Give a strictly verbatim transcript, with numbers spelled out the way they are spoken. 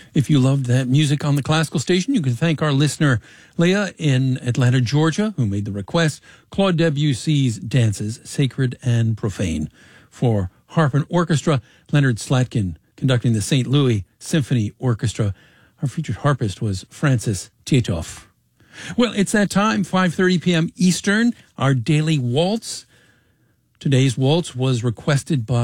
If you loved that music on the classical station, you can thank our listener, Leah in Atlanta, Georgia, who made the request, Claude Debussy's Dances, Sacred and Profane. For harp and orchestra, Leonard Slatkin conducting the Saint Louis Symphony Orchestra. Our featured harpist was Francis Tietoff. Well, it's that time, five thirty p.m. Eastern, our daily waltz. Today's waltz was requested by